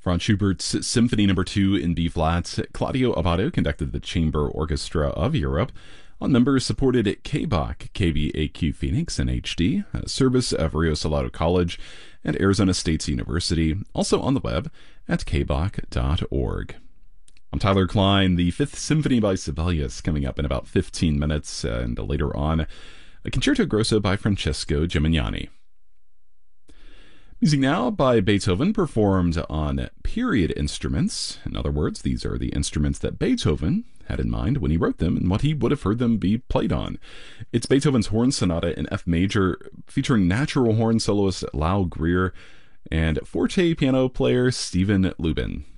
Franz Schubert's Symphony No. 2 in B-flat, Claudio Abbado conducted the Chamber Orchestra of Europe. All members supported KBAQ, KBAQ Phoenix in HD, a service of Rio Salado College and Arizona State University, also on the web at kbach.org. I'm Tyler Klein. The Fifth Symphony by Sibelius coming up in about 15 minutes, and later on, a Concerto Grosso by Francesco Gimignani. Music now by Beethoven, performed on period instruments. In other words, these are the instruments that Beethoven had in mind when he wrote them and what he would have heard them be played on. It's Beethoven's Horn Sonata in F major, featuring natural horn soloist Lau Greer and forte piano player Stephen Lubin.